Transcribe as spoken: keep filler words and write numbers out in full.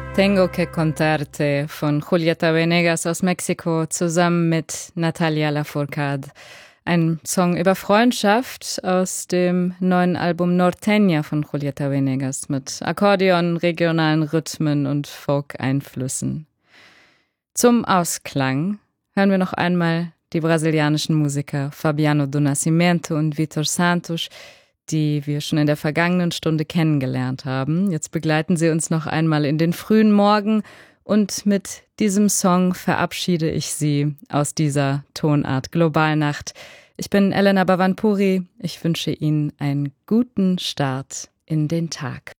Tengo que contarte von Julieta Venegas aus Mexiko zusammen mit Natalia Lafourcade. Ein Song über Freundschaft aus dem neuen Album Norteña von Julieta Venegas mit Akkordeon, regionalen Rhythmen und Folk-Einflüssen. Zum Ausklang hören wir noch einmal die brasilianischen Musiker Fabiano do Nascimento und Vitor Santos, die wir schon in der vergangenen Stunde kennengelernt haben. Jetzt begleiten sie uns noch einmal in den frühen Morgen und mit diesem Song verabschiede ich Sie aus dieser Tonart Globalnacht. Ich bin Elena Bavanpuri. Ich wünsche Ihnen einen guten Start in den Tag.